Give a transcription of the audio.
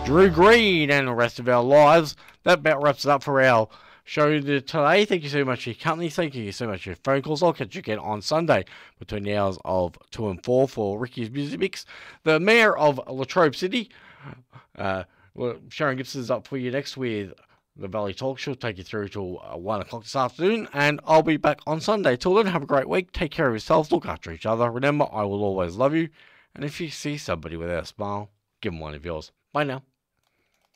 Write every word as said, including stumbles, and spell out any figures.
Drew Green and the rest of our lives. That about wraps it up for our show today. Thank you so much for your company. Thank you so much for your phone calls. I'll catch you again on Sunday between the hours of two and four for Ricky's Music Mix. The Mayor of Latrobe City, uh, well, Sharon Gibson is up for you next with the Valley Talk. She'll take you through till uh, one o'clock this afternoon, and I'll be back on Sunday. Till then, have a great week. Take care of yourselves. Look after each other. Remember, I will always love you. And if you see somebody without a smile, give them one of yours. Bye now.